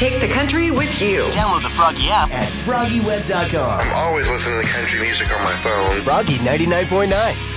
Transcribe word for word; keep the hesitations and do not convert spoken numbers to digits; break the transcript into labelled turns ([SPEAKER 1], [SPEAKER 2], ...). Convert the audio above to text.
[SPEAKER 1] Take the country with you.
[SPEAKER 2] Download the Froggy app at froggy web dot com.
[SPEAKER 3] I'm always listening to country music on my phone.
[SPEAKER 2] Froggy ninety-nine point nine.